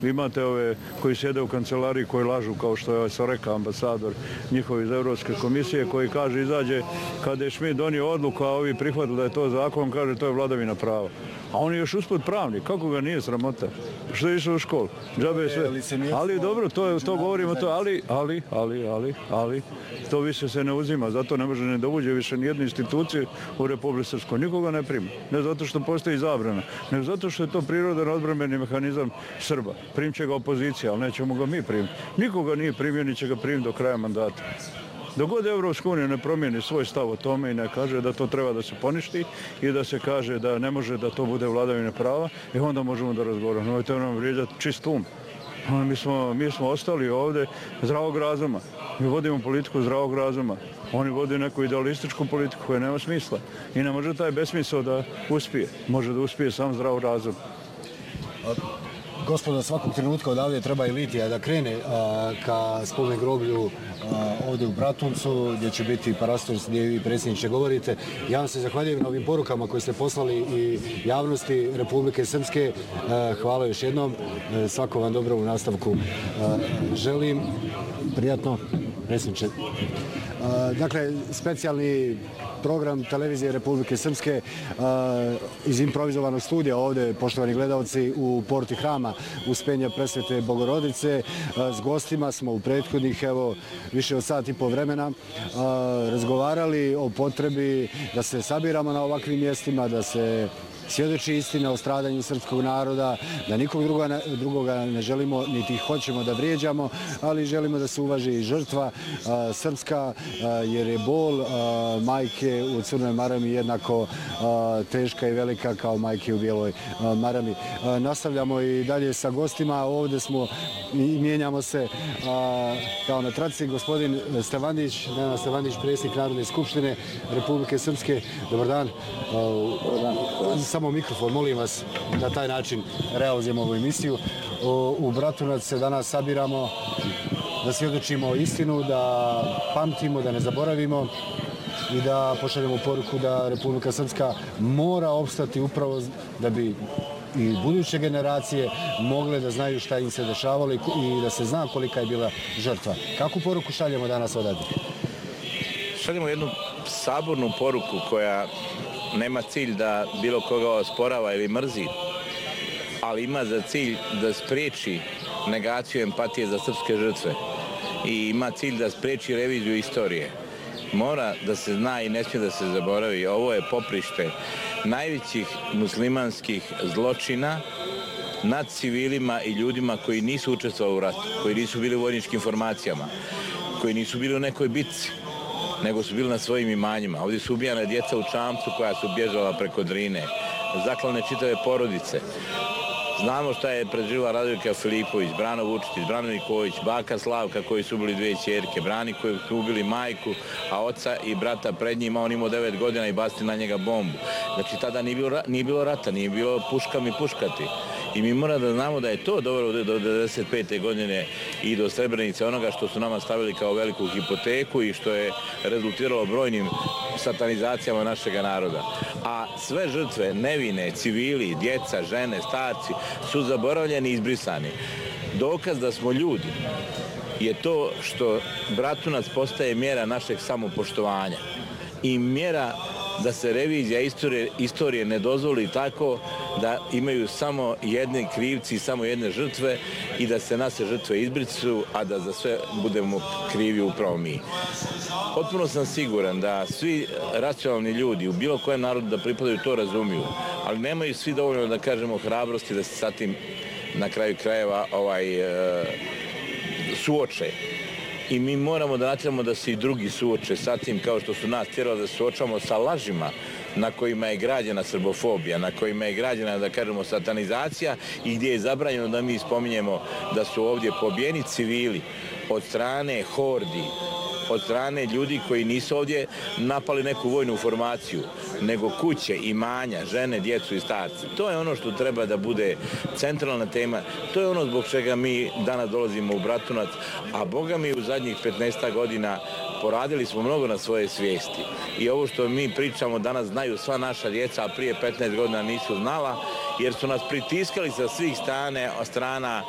Imate ove koji sjede u kancelariji koji lažu kao što je Soreka, ambasador njihov iz Evropske komisije, koji kaže izađe kada je Schmidt donio odluku, a ovi prihvatili da je to zakon, kaže to je vladavina prava. A on je još usput pravnik, kako ga nije sramota? Što je išao u školu? Džabe sve. Ali dobro, to govorimo, ali, to više se ne uzima, zato ne može ne da uđe više nijedne institucije u Republici Srpskoj. Nikoga ne prima. Ne zato što postoji zabrana, nego zato što je to prirodan odbrambeni mehanizam Srba. Primit će ga opozicija, ali nećemo ga mi primiti. Nikoga nije primio, ni će ga primiti do kraja mandata. Dok god Evropska unija ne promijeni svoj stav o tome i ne kaže da to treba da se poništi i da se kaže da ne može da to bude vladavina prava, onda možemo da razgovaramo. Nemojte nam vrijeđati čist um. Mi smo ostali ovdje zdravog razuma. Mi vodimo politiku zdravog razuma. Oni vode neku idealističku politiku koja nema smisla. I ne može taj besmisao da uspije. Može da uspije sam zdrav razum. Gospodo, svakog trenutka odavde treba i litija da krene ka spomen groblju ovdje u Bratuncu, gdje će biti parastor gdje vi predsjedniče govorite. Ja vam se zahvaljujem na ovim porukama koje ste poslali i javnosti Republike Srpske. Hvala još jednom. Svako vam dobro u nastavku želim. Prijatno, predsjedniče. Dakle, specijalni program televizije Republike Srpske iz improvizovanog studija ovdje, poštovani gledalci, u porti hrama Uspenja Presvete Bogorodice. S gostima smo u prethodnih više od sat i po vremena razgovarali o potrebi da se sabiramo na ovakvim mjestima, da se svjedoči istina o stradanju srpskog naroda, da nikog drugoga ne želimo niti hoćemo da vrijeđamo, ali želimo da se uvaži i žrtva srpska, jer je bol majke u Crnoj marami jednako teška i velika kao majke u Bijeloj marami. Nastavljamo i dalje sa gostima, ovdje smo i mijenjamo se kao na tradiciji. Gospodin Stevandić, Nenad Stevandić, predsjednik Narodne skupštine Republike Srpske. Dobar dan. Samo mikrofon, molim vas, na taj način realizujemo ovu emisiju. U Bratunac se danas sabiramo da svjedočimo istinu, da pamtimo, da ne zaboravimo i da pošaljemo poruku da Republika Srpska mora opstati upravo da bi i buduće generacije mogle da znaju šta im se dešavalo i da se zna kolika je bila žrtva. Kakvu poruku šaljemo danas odavde? Šaljemo jednu sabornu poruku koja nema cilj da bilo koga osporava ili mrzi, ali ima za cilj da spriječi negaciju empatije za srpske žrtve i ima cilj da spriječi reviziju istorije. Mora da se zna i ne smije da se zaboravi. Ovo je poprište najvećih muslimanskih zločina nad civilima i ljudima koji nisu učestvovali u ratu, koji nisu bili u vojničkim formacijama, koji nisu bili u nekoj bitci, nego su bili na svojim imanjima. Ovdje su ubijane djeca u Čamcu koja su bježala preko Drine, zaklane čitave porodice. Znamo šta je preživjela Radojka Filipović, Brano Vučić, Brano Niković, baka Slavka koji su ubili dvije ćerke, Brani koji su ubili majku, a oca i brata pred njima, on imao 9 godina i basti na njega bombu. Znači tada nije bilo rata, nije bilo puškami puškati. I mi moramo da znamo da je to dovelo do 1995. godine i do Srebrenice, onoga što su nama stavili kao veliku hipoteku i što je rezultiralo brojnim satanizacijama našeg naroda. A sve žrtve, nevine, civili, djeca, žene, starci su zaboravljeni i izbrisani. Dokaz da smo ljudi je to što Bratunac postaje mjera našeg samopoštovanja i mjera da se revizija istorije ne dozvoli tako da imaju samo jedne krivci i samo jedne žrtve i da se naše žrtve izbrisu, a da za sve budemo krivi upravo mi. Potpuno sam siguran da svi racionalni ljudi u bilo kojem narodu da pripadaju to razumiju, ali nemaju svi dovoljno da kažemo hrabrosti da se sa tim na kraju krajeva suoče. I mi moramo da natjeramo da se i drugi suoče sa tim kao što su nas tjerali da se suočamo sa lažima na kojima je građena srbofobija, na kojima je građena, da kažemo, satanizacija i gdje je zabranjeno da mi spominjemo da su ovdje pobijeni civili od strane hordi, od strane ljudi koji nisu ovdje napali neku vojnu formaciju, nego kuće, imanja, žene, djecu i starci. To je ono što treba da bude centralna tema. To je ono zbog čega mi danas dolazimo u Bratunac, a Boga mi u zadnjih 15 godina poradili smo mnogo na svoje svijesti. I ovo što mi pričamo danas znaju sva naša djeca, a prije 15 godina nisu znala, jer su nas pritiskali sa svih strana